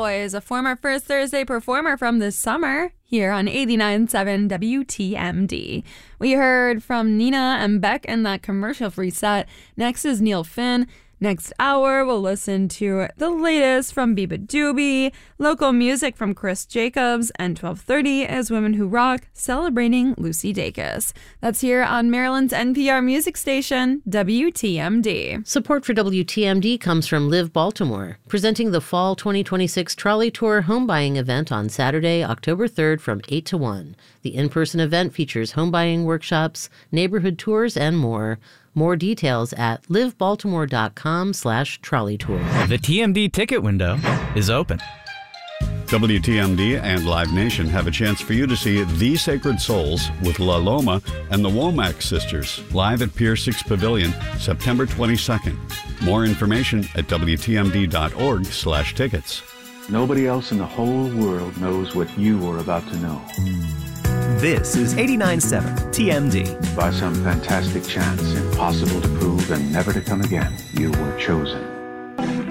Boys, a former First Thursday performer from this summer, here on 89.7 WTMD. We heard from Nina and Beck in that commercial-free set. Next is Neil Finn. Next hour, we'll listen to the latest from Biba Doobie, local music from Chris Jacobs, and 12:30 is Women Who Rock, celebrating Lucy Dacus. That's here on Maryland's NPR music station, WTMD. Support for WTMD comes from Live Baltimore, presenting the Fall 2026 Trolley Tour home buying event on Saturday, October 3rd from 8 to 1. The in-person event features home buying workshops, neighborhood tours, and more. More details at livebaltimore.com/trolley tour. The TMD ticket window is open. WTMD and Live Nation have a chance for you to see The Sacred Souls with La Loma and the Womack Sisters live at Pier 6 Pavilion, September 22nd. More information at WTMD.org/tickets. Nobody else in the whole world knows what you are about to know. This is 89.7 TMD. By some fantastic chance, impossible to prove and never to come again, you were chosen.